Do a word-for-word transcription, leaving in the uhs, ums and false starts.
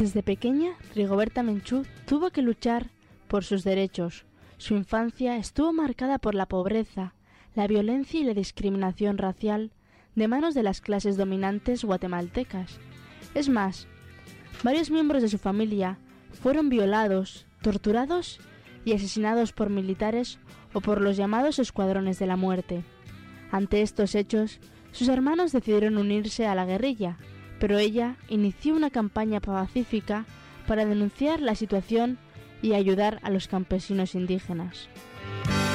Desde pequeña, Rigoberta Menchú tuvo que luchar por sus derechos. Su infancia estuvo marcada por la pobreza, la violencia y la discriminación racial de manos de las clases dominantes guatemaltecas. Es más, varios miembros de su familia fueron violados, torturados y asesinados por militares o por los llamados escuadrones de la muerte. Ante estos hechos, sus hermanos decidieron unirse a la guerrilla, pero ella inició una campaña pacífica para denunciar la situación y ayudar a los campesinos indígenas.